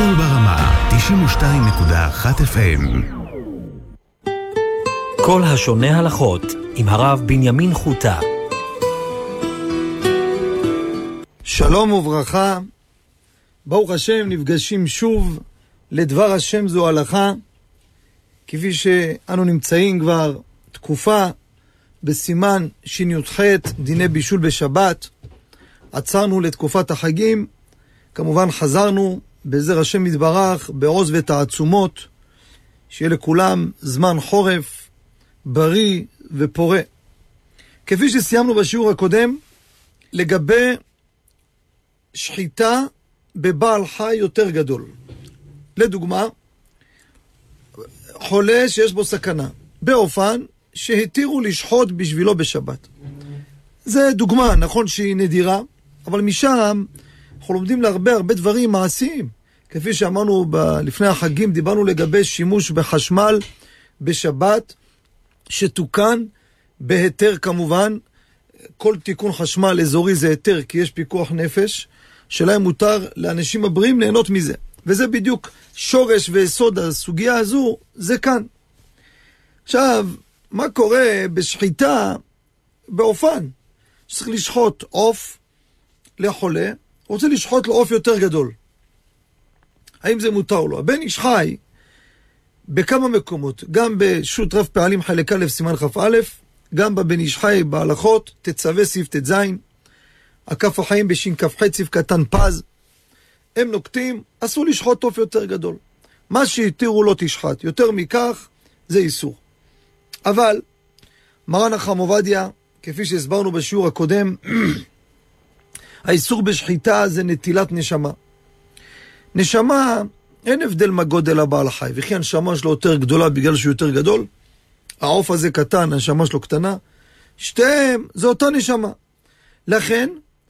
קול ברמה, 92.1 FM. כל השונה הלכות עם הרב בנימין חוטה. שלום וברכה, ברוך השם, נפגשים שוב לדבר השם זו הלכה, כפי שאנו נמצאים כבר תקופה בסימן שי"ח, דיני בישול בשבת. עצרנו לתקופת החגים, כמובן חזרנו בעזר השם יתברך בעוז ותעצומות, שיהיה לכולם זמן חורף בריא ופורה. כפי שסיימנו בשיעור הקודם, לגבי שחיטה בבעל חי יותר גדול. לדוגמה, חולה שיש בו סכנה, באופן שהתירו לשחוט בשבילו בשבת. זה דוגמה, נכון שהיא נדירה, אבל משם אנחנו לומדים להרבה דברים מעשיים. כפי שאמרנו לפני החגים, דיברנו לגבי שימוש בחשמל בשבת, שתוקן בהיתר כמובן. כל תיקון חשמל אזורי זה היתר, כי יש פיקוח נפש, שלהם מותר לאנשים הבריאים ליהנות מזה. וזה בדיוק שורש ויסוד הסוגיה הזו, זה כאן. עכשיו, מה קורה בשחיטה באופן? שצריך לשחוט עוף לחולה, רוצה לשחוט לו עוף יותר גדול. האם זה מותר לו? הבן איש חי בכמה מקומות, גם בשו"ת רב פעלים חלק א' סימן כ"א, גם בבן איש חי בהלכות תצווה סעיף ט"ז, הכף החיים בש"כ"ח סעיף קטן פז, הם נוקטים, אסור לשחוט עוף יותר גדול. מה שהתירו לא תשחט, יותר מכך זה איסור. אבל מרן החכם עובדיה, כפי שהסברנו בשיעור הקודם, האיסור בשחיטה זה נטילת נשמה. נשמה, אין הבדל מה גודל הבעל חי, וכי הנשמה שלו יותר גדולה בגלל שהוא יותר גדול, העוף הזה קטן, הנשמה שלו קטנה, שתיהם זה אותה נשמה. לכן,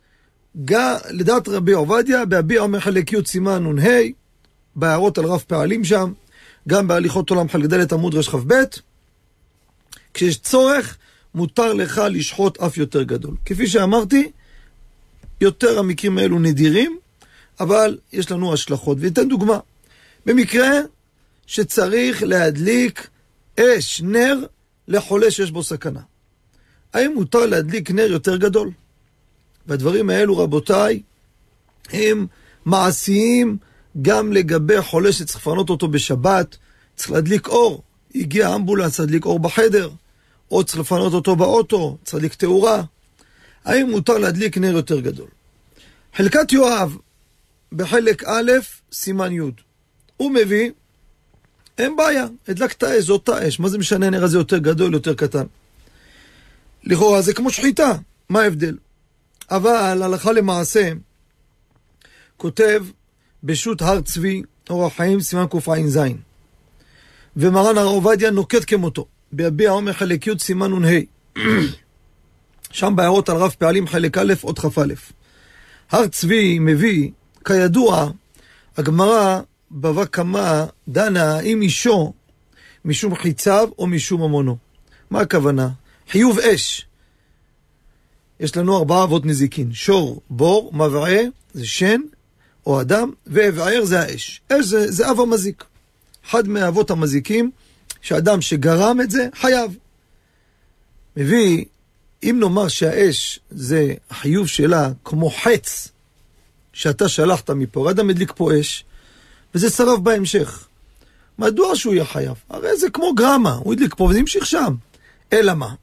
לדעת רבי עובדיה, בהביע אומר חלק י' סימן נ"ה, בהערות על רב פעלים שם, גם בהליכות עולם חלק ד' עמוד רשכ"ב, כשיש צורך, מותר לך לשחוט אף יותר גדול. כפי שאמרתי, יותר המקרים האלו נדירים, אבל יש לנו השלכות. ויתן דוגמה, במקרה שצריך להדליק אש, נר, לחולה שיש בו סכנה. האם מותר להדליק נר יותר גדול? והדברים האלו, רבותיי, הם מעשיים גם לגבי חולה שצריך לפנות אותו בשבת, צריך להדליק אור, הגיע אמבולנס להדליק אור בחדר, או צריך לפנות אותו באוטו, צריך להדליק תאורה. האם מותר להדליק נר יותר גדול? חלקת יואב, בחלק א', סימן י', הוא מביא, אין בעיה, הדלקת אש, זאת האש, מה זה משנה נר הזה יותר גדול, יותר קטן? לכאורה זה כמו שחיטה, מה ההבדל? אבל הלכה למעשה, כותב בשו"ת הר צבי, אורח חיים, סימן קע"ז, ומרן הרב עובדיה נוקט כמותו, בהביע אומר חלק י' סימן נ"ה, שם בהערות על רב פעלים חלק א' עוד כ"א. הר צבי מביא, כידוע, הגמרא בבא קמא דנה אם אישו משום חיציו או משום ממונו. מה הכוונה? חיוב אש. יש לנו 4 אבות נזיקין, שור, בור, מבעה, זה שן או אדם, ואבער זה האש. אש זה אב המזיק. אחד מהאבות המזיקים, שאדם שגרם את זה, חייב. מביא, אם נאמר שהאש זה החיוב שלה כמו חץ, שאתה שלחת מפה, אדם מדליק פה אש, וזה שרף בהמשך. מדוע שהוא יהיה חייב? הרי זה כמו גרמה, הוא ידליק פה וזה ימשיך שם. אלא מה?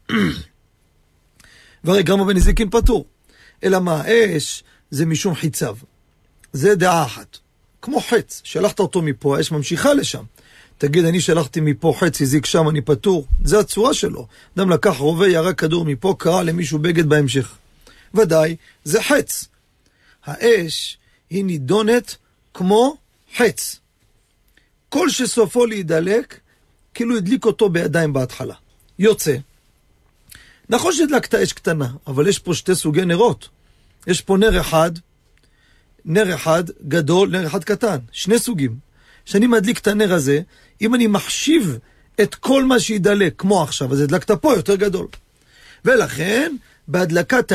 והרי גרמה בנזיקין פטור. אלא מה? אש זה משום חיציו. זה דעה אחת. כמו חץ, שלחת אותו מפה, האש ממשיכה לשם. תגיד, אני שלחתי מפה חץ, הזיק שם, אני פטור. זה הצורה שלו. אדם לקח רובה, ירק כדור מפה, קרא למישהו בגד בהמשך. ודאי, זה חץ. האש היא נידונת כמו חץ. כל שסופו להידלק, כאילו הדליק אותו בידיים בהתחלה. יוצא. נכון שהדלקת אש קטנה, אבל יש פה 2 סוגי נרות. יש פה נר אחד גדול, נר אחד קטן. 2 סוגים. כשאני מדליק את הנר הזה, אם אני מחשיב את כל מה שידלק, כמו עכשיו, אז הדלקת פה יותר גדול. ולכן, בהדלקת